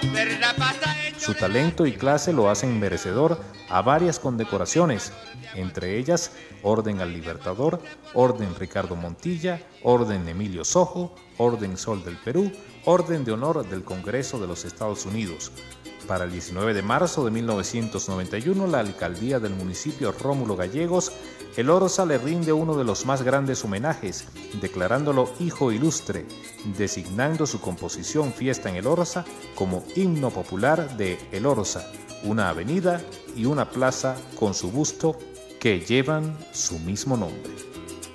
Su talento y clase lo hacen merecedor a varias condecoraciones, entre ellas Orden al Libertador, Orden Ricardo Montilla, Orden Emilio Sojo, Orden Sol del Perú, Orden de Honor del Congreso de los Estados Unidos. Para el 19 de marzo de 1991, la alcaldía del municipio Rómulo Gallegos, El Orza le rinde uno de los más grandes homenajes, declarándolo hijo ilustre, designando su composición Fiesta en El Orza como himno popular de El Orza, una avenida y una plaza con su busto que llevan su mismo nombre.